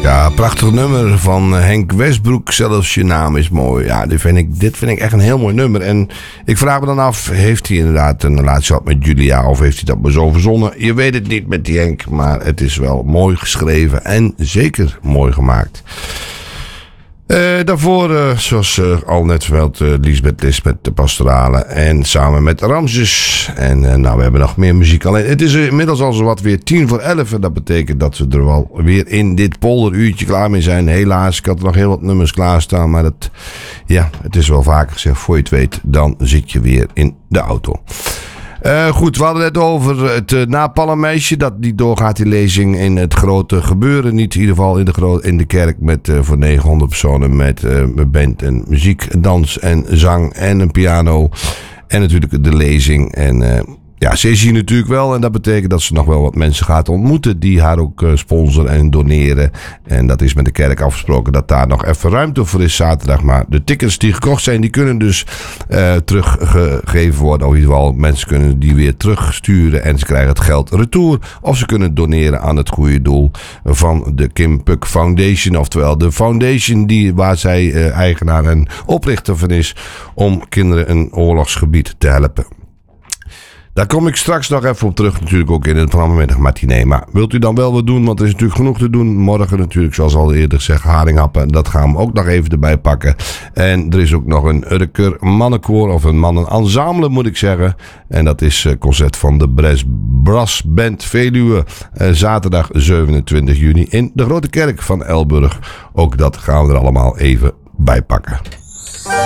Ja, prachtig nummer van Henk Westbroek. Zelfs je naam is mooi. Ja, dit vind ik echt een heel mooi nummer. En ik vraag me dan af, heeft hij inderdaad een relatie gehad met Julia? Of heeft hij dat maar zo verzonnen? Je weet het niet met die Henk, maar het is wel mooi geschreven en zeker mooi gemaakt. Daarvoor, zoals al net vermeld, Liesbeth List met de Pastorale. En samen met Ramses. En we hebben nog meer muziek. Alleen, het is inmiddels al zo wat weer 10:11. En dat betekent dat we er wel weer in dit polderuurtje klaar mee zijn. Helaas, ik had er nog heel wat nummers klaarstaan. Maar het is wel vaker gezegd. Voor je het weet, dan zit je weer in de auto. Goed, we hadden het over het Napalmmeisje. Die doorgaat, die lezing in het grote gebeuren. Niet in ieder geval in de kerk met voor 900 personen. Met band en muziek, dans en zang en een piano. En natuurlijk de lezing. En ze is hier natuurlijk wel. En dat betekent dat ze nog wel wat mensen gaat ontmoeten. Die haar ook sponsoren en doneren. En dat is met de kerk afgesproken dat daar nog even ruimte voor is zaterdag. Maar de tickets die gekocht zijn, die kunnen dus teruggegeven worden. Of in ieder geval, mensen kunnen die weer terugsturen. En ze krijgen het geld retour. Of ze kunnen doneren aan het goede doel van de Kim Puck Foundation. Oftewel de foundation waar zij eigenaar en oprichter van is. Om kinderen een oorlogsgebied te helpen. Daar kom ik straks nog even op terug, natuurlijk ook in het programma met de matinee. Maar wilt u dan wel wat doen, want er is natuurlijk genoeg te doen. Morgen natuurlijk, zoals al eerder gezegd, haringhappen. Dat gaan we ook nog even erbij pakken. En er is ook nog een Urker mannenkoor, of een mannenensemble moet ik zeggen. En dat is concert van de Brass Band Veluwe. Zaterdag 27 juni in de Grote Kerk van Elburg. Ook dat gaan we er allemaal even bij pakken.